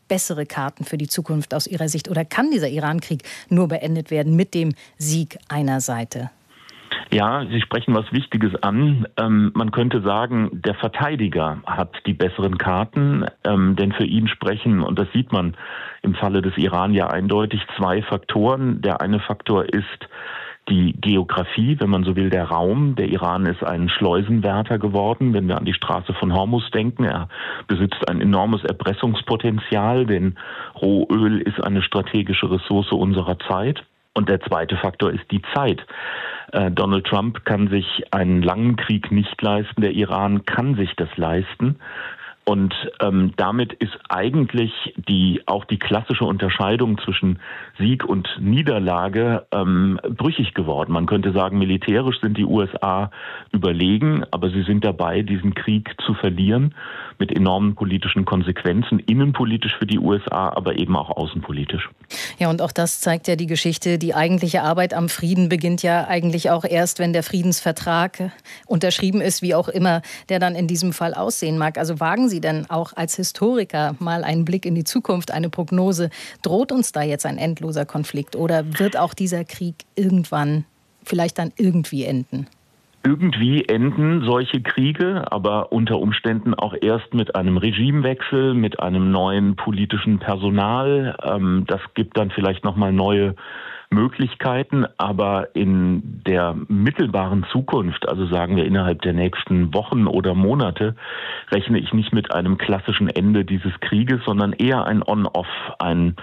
bessere Karten für die Zukunft aus Ihrer Sicht? Oder kann dieser Iran-Krieg nur beendet werden mit dem Sieg einer Seite? Ja, Sie sprechen was Wichtiges an. Man könnte sagen, der Verteidiger hat die besseren Karten, denn für ihn sprechen, und das sieht man im Falle des Iran ja eindeutig, zwei Faktoren. Der eine Faktor ist die Geografie, wenn man so will, der Raum. Der Iran ist ein Schleusenwärter geworden, wenn wir an die Straße von Hormuz denken. Er besitzt ein enormes Erpressungspotenzial, denn Rohöl ist eine strategische Ressource unserer Zeit. Und der zweite Faktor ist die Zeit. Donald Trump kann sich einen langen Krieg nicht leisten. Der Iran kann sich das leisten. Und damit ist eigentlich auch die klassische Unterscheidung zwischen Sieg und Niederlage brüchig geworden. Man könnte sagen, militärisch sind die USA überlegen, aber sie sind dabei, diesen Krieg zu verlieren mit enormen politischen Konsequenzen, innenpolitisch für die USA, aber eben auch außenpolitisch. Ja, und auch das zeigt ja die Geschichte. Die eigentliche Arbeit am Frieden beginnt ja eigentlich auch erst, wenn der Friedensvertrag unterschrieben ist, wie auch immer der dann in diesem Fall aussehen mag. Also wagen Sie denn auch als Historiker mal einen Blick in die Zukunft, eine Prognose? Droht uns da jetzt ein endloser Konflikt oder wird auch dieser Krieg irgendwann vielleicht dann irgendwie enden? Irgendwie enden solche Kriege, aber unter Umständen auch erst mit einem Regimewechsel, mit einem neuen politischen Personal. Das gibt dann vielleicht nochmal neue Möglichkeiten, aber in der mittelbaren Zukunft, also sagen wir innerhalb der nächsten Wochen oder Monate, rechne ich nicht mit einem klassischen Ende dieses Krieges, sondern eher ein On-Off, ein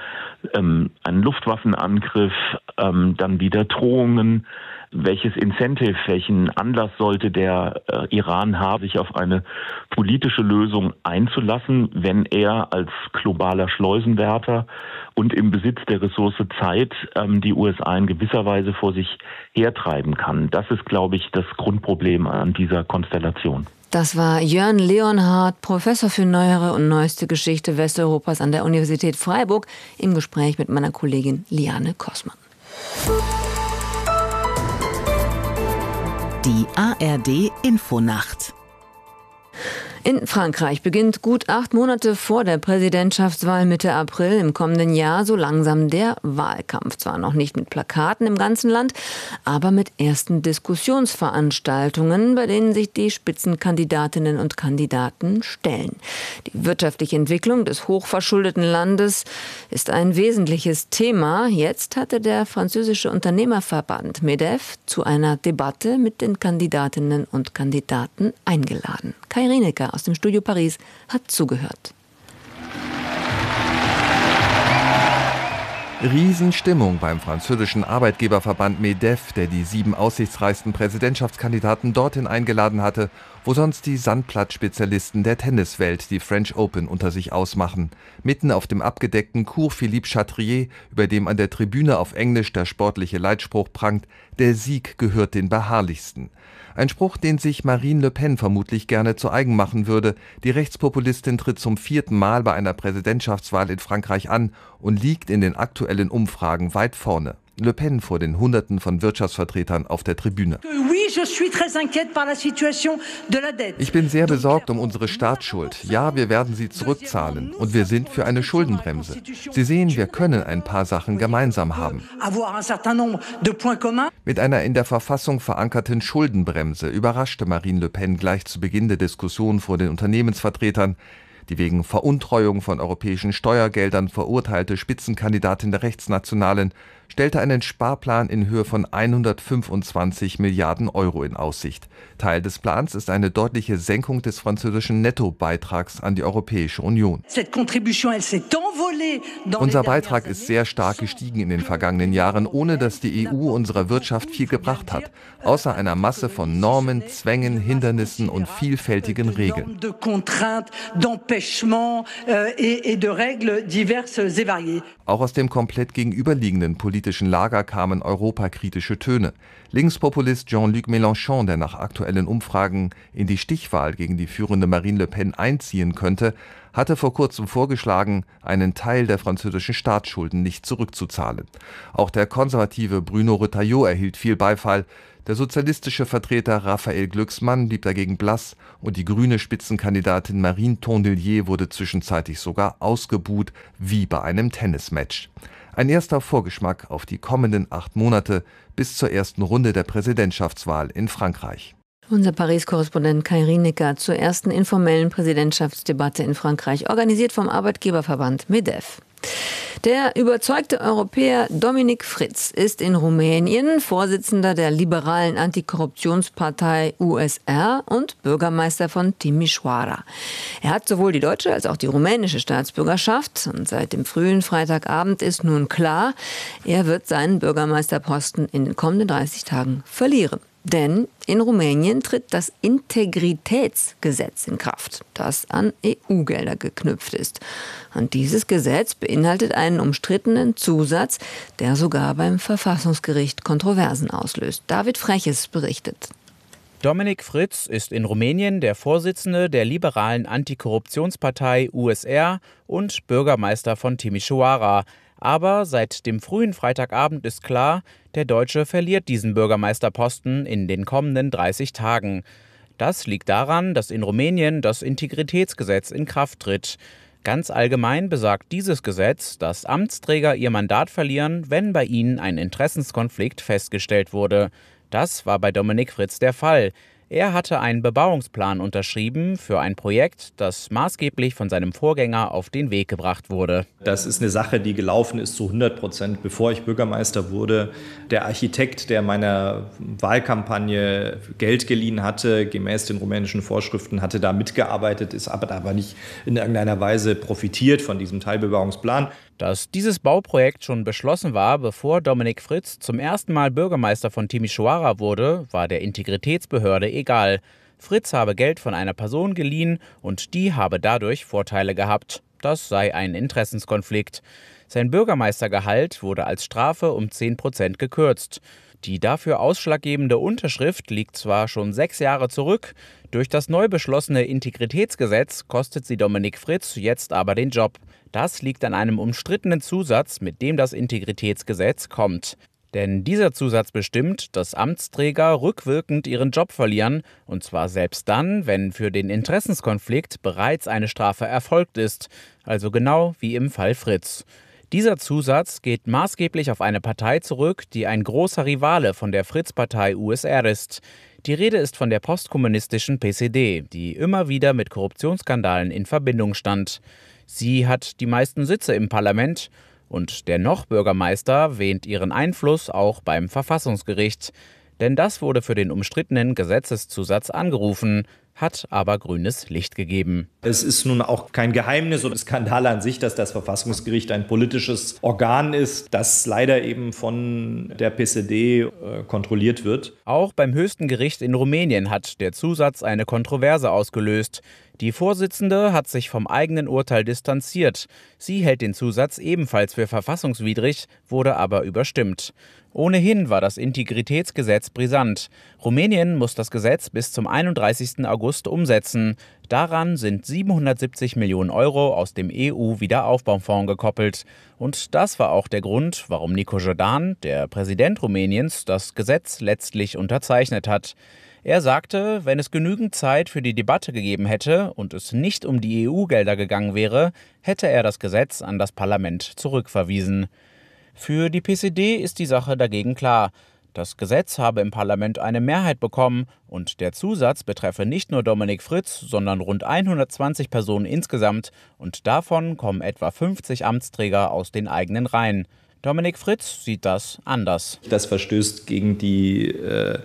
Luftwaffenangriff, dann wieder Drohungen. Welches Incentive, welchen Anlass sollte der Iran haben, sich auf eine politische Lösung einzulassen, wenn er als globaler Schleusenwärter und im Besitz der Ressource Zeit die USA in gewisser Weise vor sich hertreiben kann? Das ist, glaube ich, das Grundproblem an dieser Konstellation. Das war Jörn Leonhardt, Professor für Neuere und Neueste Geschichte Westeuropas an der Universität Freiburg, im Gespräch mit meiner Kollegin Liane Kossmann. Die ARD Infonacht. In Frankreich beginnt gut 8 Monate vor der Präsidentschaftswahl Mitte April im kommenden Jahr so langsam der Wahlkampf. Zwar noch nicht mit Plakaten im ganzen Land, aber mit ersten Diskussionsveranstaltungen, bei denen sich die Spitzenkandidatinnen und Kandidaten stellen. Die wirtschaftliche Entwicklung des hochverschuldeten Landes ist ein wesentliches Thema. Jetzt hatte der französische Unternehmerverband MEDEF zu einer Debatte mit den Kandidatinnen und Kandidaten eingeladen. Kai Rieneke aus dem Studio Paris hat zugehört. Riesenstimmung beim französischen Arbeitgeberverband MEDEF, der die 7 aussichtsreichsten Präsidentschaftskandidaten dorthin eingeladen hatte, wo sonst die Sandplatzspezialisten der Tenniswelt die French Open unter sich ausmachen. Mitten auf dem abgedeckten Cours Philippe Chatrier, über dem an der Tribüne auf Englisch der sportliche Leitspruch prangt: Der Sieg gehört den Beharrlichsten. Ein Spruch, den sich Marine Le Pen vermutlich gerne zu eigen machen würde. Die Rechtspopulistin tritt zum 4. Mal bei einer Präsidentschaftswahl in Frankreich an und liegt in den aktuellen Umfragen weit vorne. Le Pen vor den Hunderten von Wirtschaftsvertretern auf der Tribüne. Ich bin sehr besorgt um unsere Staatsschuld. Ja, wir werden sie zurückzahlen. Und wir sind für eine Schuldenbremse. Sie sehen, wir können ein paar Sachen gemeinsam haben. Mit einer in der Verfassung verankerten Schuldenbremse überraschte Marine Le Pen gleich zu Beginn der Diskussion vor den Unternehmensvertretern. Die wegen Veruntreuung von europäischen Steuergeldern verurteilte Spitzenkandidatin der Rechtsnationalen stellte einen Sparplan in Höhe von 125 Milliarden Euro in Aussicht. Teil des Plans ist eine deutliche Senkung des französischen Nettobeitrags an die Europäische Union. Unser Beitrag ist sehr stark gestiegen in den vergangenen Jahren, ohne dass die EU unserer Wirtschaft viel gebracht hat, außer einer Masse von Normen, Zwängen, Hindernissen und vielfältigen Regeln. Auch aus dem komplett gegenüberliegenden politischen Lager kamen europakritische Töne. Linkspopulist Jean-Luc Mélenchon, der nach aktuellen Umfragen in die Stichwahl gegen die führende Marine Le Pen einziehen könnte, hatte vor kurzem vorgeschlagen, einen Teil der französischen Staatsschulden nicht zurückzuzahlen. Auch der konservative Bruno Retailleau erhielt viel Beifall. Der sozialistische Vertreter Raphael Glucksmann blieb dagegen blass und die grüne Spitzenkandidatin Marine Tondelier wurde zwischenzeitlich sogar ausgebuht, wie bei einem Tennismatch. Ein erster Vorgeschmack auf die kommenden 8 Monate bis zur ersten Runde der Präsidentschaftswahl in Frankreich. Unser Paris-Korrespondent Kai Rienecker zur ersten informellen Präsidentschaftsdebatte in Frankreich, organisiert vom Arbeitgeberverband MEDEF. Der überzeugte Europäer Dominic Fritz ist in Rumänien Vorsitzender der liberalen Antikorruptionspartei USR und Bürgermeister von Timișoara. Er hat sowohl die deutsche als auch die rumänische Staatsbürgerschaft und seit dem frühen Freitagabend ist nun klar, er wird seinen Bürgermeisterposten in den kommenden 30 Tagen verlieren. Denn in Rumänien tritt das Integritätsgesetz in Kraft, das an EU-Gelder geknüpft ist. Und dieses Gesetz beinhaltet einen umstrittenen Zusatz, der sogar beim Verfassungsgericht Kontroversen auslöst. David Freches berichtet. Dominic Fritz ist in Rumänien der Vorsitzende der liberalen Antikorruptionspartei USR und Bürgermeister von Timișoara. Aber seit dem frühen Freitagabend ist klar, der Deutsche verliert diesen Bürgermeisterposten in den kommenden 30 Tagen. Das liegt daran, dass in Rumänien das Integritätsgesetz in Kraft tritt. Ganz allgemein besagt dieses Gesetz, dass Amtsträger ihr Mandat verlieren, wenn bei ihnen ein Interessenskonflikt festgestellt wurde. Das war bei Dominic Fritz der Fall. Er hatte einen Bebauungsplan unterschrieben für ein Projekt, das maßgeblich von seinem Vorgänger auf den Weg gebracht wurde. Das ist eine Sache, die gelaufen ist zu 100%, bevor ich Bürgermeister wurde. Der Architekt, der meiner Wahlkampagne Geld geliehen hatte, gemäß den rumänischen Vorschriften, hatte da mitgearbeitet, ist aber nicht in irgendeiner Weise profitiert von diesem Teilbebauungsplan. Dass dieses Bauprojekt schon beschlossen war, bevor Dominic Fritz zum ersten Mal Bürgermeister von Timișoara wurde, war der Integritätsbehörde egal. Fritz habe Geld von einer Person geliehen und die habe dadurch Vorteile gehabt. Das sei ein Interessenskonflikt. Sein Bürgermeistergehalt wurde als Strafe um 10% gekürzt. Die dafür ausschlaggebende Unterschrift liegt zwar schon 6 Jahre zurück, durch das neu beschlossene Integritätsgesetz kostet sie Dominic Fritz jetzt aber den Job. Das liegt an einem umstrittenen Zusatz, mit dem das Integritätsgesetz kommt. Denn dieser Zusatz bestimmt, dass Amtsträger rückwirkend ihren Job verlieren, und zwar selbst dann, wenn für den Interessenskonflikt bereits eine Strafe erfolgt ist, also genau wie im Fall Fritz. Dieser Zusatz geht maßgeblich auf eine Partei zurück, die ein großer Rivale von der Fritz-Partei USR ist. Die Rede ist von der postkommunistischen PSD, die immer wieder mit Korruptionsskandalen in Verbindung stand. Sie hat die meisten Sitze im Parlament und der Noch-Bürgermeister wähnt ihren Einfluss auch beim Verfassungsgericht. Denn das wurde für den umstrittenen Gesetzeszusatz angerufen, hat aber grünes Licht gegeben. Es ist nun auch kein Geheimnis oder Skandal an sich, dass das Verfassungsgericht ein politisches Organ ist, das leider eben von der PSD kontrolliert wird. Auch beim höchsten Gericht in Rumänien hat der Zusatz eine Kontroverse ausgelöst. Die Vorsitzende hat sich vom eigenen Urteil distanziert. Sie hält den Zusatz ebenfalls für verfassungswidrig, wurde aber überstimmt. Ohnehin war das Integritätsgesetz brisant. Rumänien muss das Gesetz bis zum 31. August umsetzen. Daran sind 770 Millionen Euro aus dem EU-Wiederaufbaufonds gekoppelt. Und das war auch der Grund, warum Nicu Jordan, der Präsident Rumäniens, das Gesetz letztlich unterzeichnet hat. Er sagte, wenn es genügend Zeit für die Debatte gegeben hätte und es nicht um die EU-Gelder gegangen wäre, hätte er das Gesetz an das Parlament zurückverwiesen. Für die PSD ist die Sache dagegen klar. Das Gesetz habe im Parlament eine Mehrheit bekommen und der Zusatz betreffe nicht nur Dominic Fritz, sondern rund 120 Personen insgesamt und davon kommen etwa 50 Amtsträger aus den eigenen Reihen. Dominic Fritz sieht das anders. Das verstößt gegen die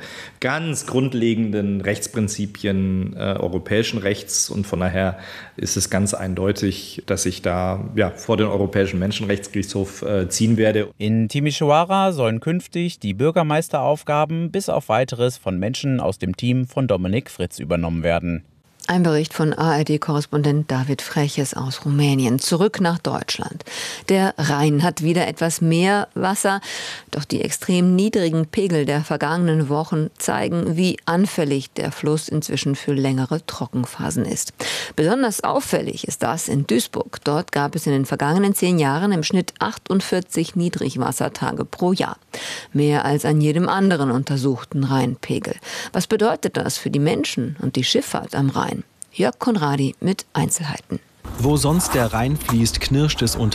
ganz grundlegenden Rechtsprinzipien europäischen Rechts und von daher ist es ganz eindeutig, dass ich da vor den Europäischen Menschenrechtsgerichtshof ziehen werde. In Timișoara sollen künftig die Bürgermeisteraufgaben bis auf Weiteres von Menschen aus dem Team von Dominic Fritz übernommen werden. Ein Bericht von ARD-Korrespondent David Freches aus Rumänien. Zurück nach Deutschland. Der Rhein hat wieder etwas mehr Wasser, doch die extrem niedrigen Pegel der vergangenen Wochen zeigen, wie anfällig der Fluss inzwischen für längere Trockenphasen ist. Besonders auffällig ist das in Duisburg. Dort gab es in den vergangenen 10 Jahren im Schnitt 48 Niedrigwassertage pro Jahr. Mehr als an jedem anderen untersuchten Rheinpegel. Was bedeutet das für die Menschen und die Schifffahrt am Rhein? Jörg Konradi mit Einzelheiten. Wo sonst der Rhein fließt, knirscht es unter